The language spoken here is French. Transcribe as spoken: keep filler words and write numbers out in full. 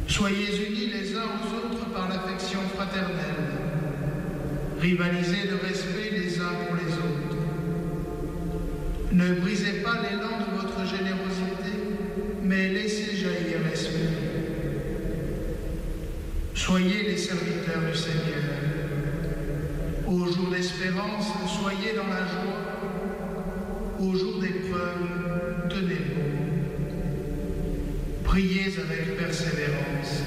Soyez unis les uns aux autres par l'affection fraternelle. Rivalisez de respect les uns pour les autres. Ne brisez pas l'élan de votre générosité, mais laissez jaillir l'esprit. Soyez les serviteurs du Seigneur. Au jour d'espérance, soyez dans la joie. Au jour d'épreuve, tenez bon. Priez avec persévérance.